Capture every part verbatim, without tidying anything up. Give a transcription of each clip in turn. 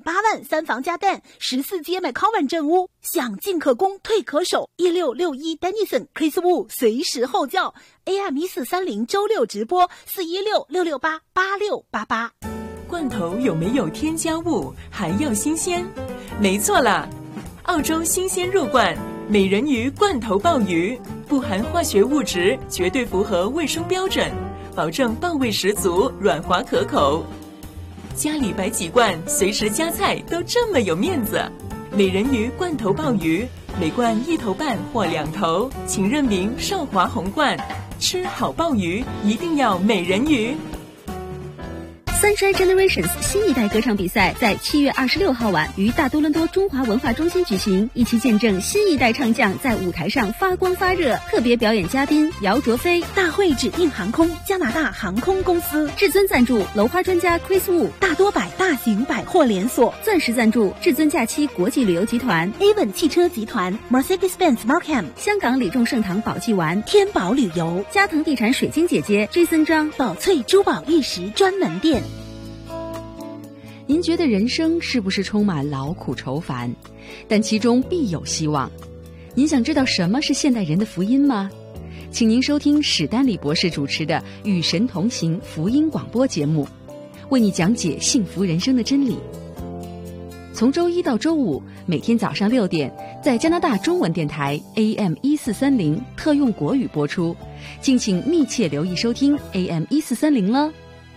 八万，三房加蛋，十四街买考完证屋，想进可攻，退可守。一六六一 Dennison Chris Wu 随时候叫 A M 一四三零周六直播四一六六六八八六八八。 罐头有没有添加物？还要新鲜？没错啦，澳洲新鲜入罐美人鱼罐头鲍鱼，不含化学物质，绝对符合卫生标准，保证鲍味十足，软滑可口。家里摆几罐，随时夹菜都这么有面子。美人鱼罐头鲍鱼，每罐一头半或两头，请认明少华红罐。吃好鲍鱼，一定要美人鱼。 Sunshine Generations 新一代歌唱比赛在七月二十六号晚于大多伦多中华文化中心举行，一起见证新一代唱将在舞台上发光发热。特别表演嘉宾姚卓飞， 大会指定航空加拿大航空公司， 至尊赞助楼花专家 Chris Wu， 大多百大型百货连锁， 钻石赞助至尊假期国际旅游集团 Avon 汽车集团 Mercedes-Benz Markham， 香港李众盛堂宝记丸， 天宝旅游， 嘉腾地产水晶姐姐 Jason 张， 宝翠珠宝玉石专门店。 您觉得人生是不是充满劳苦愁烦？但其中必有希望。您想知道什么是现代人的福音吗？请您收听史丹利博士主持的《与神同行》福音广播节目，为你讲解幸福人生的真理。从周一到周五，每天早上六点，在加拿大中文电台 A M 一四三零特用国语播出，敬請密切留意收聽 A M 一四三零啦。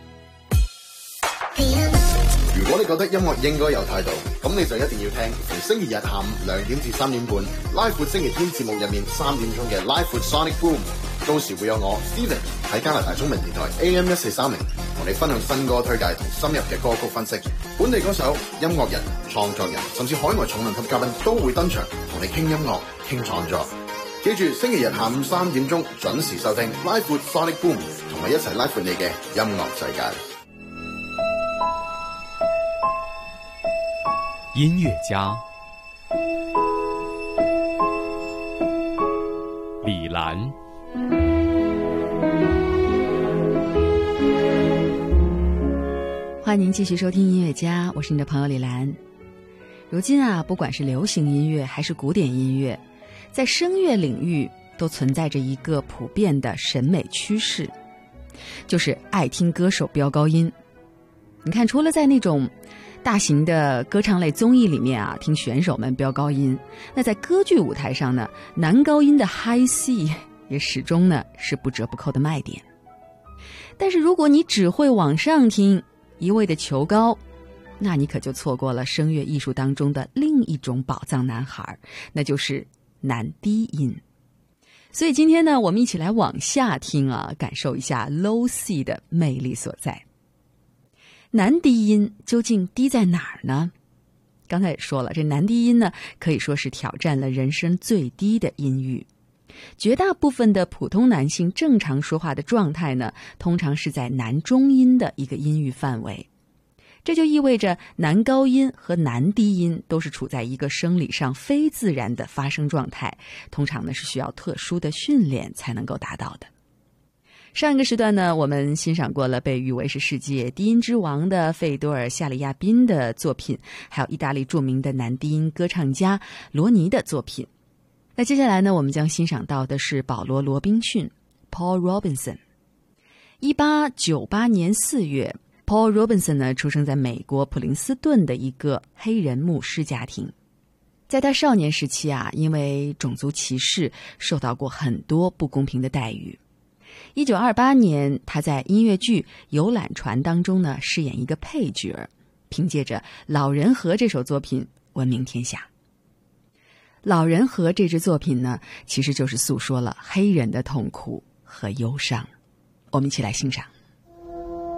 如果你覺得音樂應該有態度，咁你就一定要聽逢星期日下午兩點至三點半拉闊星期天節目入面三點鐘嘅拉闊 Sonic Boom， 到時會有我 Steven 喺加拿大中文電台 A M 一四三零同你分享新歌推介同深入嘅歌曲分析，本地歌手、音樂人、創作人甚至海外重量級嘉賓都會登場同你傾音樂、傾創作。記住星期日下午三點鐘準時收聽拉闊 Sonic Boom， 同我一齊拉闊你嘅音樂世界。 音樂家李蘭， 欢迎您继续收听音乐家，我是你的朋友李兰。如今啊，不管是流行音乐还是古典音乐，在声乐领域都存在着一个普遍的审美趋势，就是爱听歌手飙高音。你看，除了在那种大型的歌唱类综艺里面啊，听选手们飙高音，那在歌剧舞台上呢，男高音的 High C 也始终呢是不折不扣的卖点。但是如果你只会往上听，一味的求高，那你可就错过了声乐艺术当中的另一种宝藏男孩，那就是男低音。所以今天呢，我们一起来往下听啊，感受一下 Low C 的魅力所在。男低音究竟低在哪儿呢？刚才也说了，这男低音呢，可以说是挑战了人声最低的音域。绝大部分的普通男性正常说话的状态呢，通常是在男中音的一个音域范围。这就意味着男高音和男低音都是处在一个生理上非自然的发声状态，通常呢是需要特殊的训练才能够达到的。上一个时段呢，我们欣赏过了被誉为是世界低音之王的费多尔·夏利亚宾的作品，还有意大利著名的男低音歌唱家罗尼的作品。那接下来呢，我们将欣赏到的是保罗·罗宾逊 Paul Robinson。一八九八年四月， Paul Robinson 呢出生在美国普林斯顿的一个黑人牧师家庭。在他少年时期啊，因为种族歧视受到过很多不公平的待遇。一九二八年，他在音乐剧《游览船》当中呢饰演一个配角，凭借着《老人和》这首作品闻名天下。《老人和》这支作品呢，其实就是诉说了黑人的痛苦和忧伤。我们一起来欣赏。